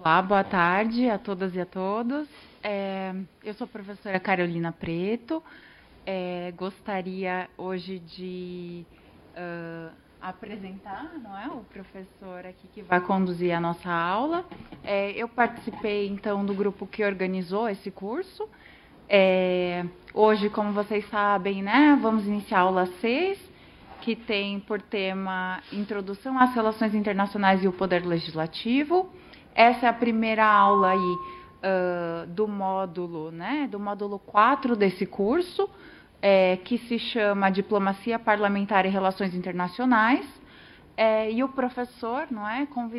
Olá, boa tarde a todas e a todos. Eu sou a professora Carolina Preto. Gostaria hoje de apresentar, não é, o professor aqui que vai conduzir a nossa aula. Eu participei, então, do grupo que organizou esse curso. Hoje, como vocês sabem, né, vamos iniciar a aula 6, que tem por tema Introdução às Relações Internacionais e o Poder Legislativo. Essa é a primeira aula aí do módulo, né, do módulo 4 desse curso, que se chama Diplomacia Parlamentar e Relações Internacionais. E o professor, não é,